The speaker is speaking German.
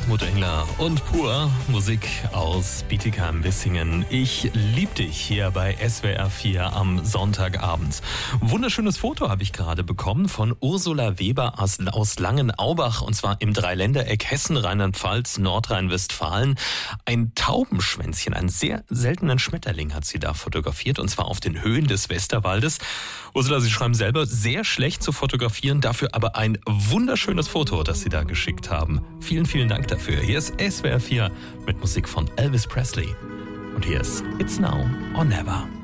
Hartmut Engler und pur Musik aus Bietigheim-Bissingen. Ich lieb dich hier bei SWR 4 am Sonntagabend. Wunderschönes Foto habe ich gerade bekommen von Ursula Weber aus Langenaubach, und zwar im Dreiländereck Hessen, Rheinland-Pfalz, Nordrhein-Westfalen. Ein Taubenschwänzchen, einen sehr seltenen Schmetterling hat sie da fotografiert, und zwar auf den Höhen des Westerwaldes. Ursula, Sie schreiben selber, sehr schlecht zu fotografieren, dafür aber ein wunderschönes Foto, das Sie da geschickt haben. Vielen, vielen Dank dafür. Hier ist SWR 4 mit Musik von Elvis Presley. Und hier ist It's Now or Never.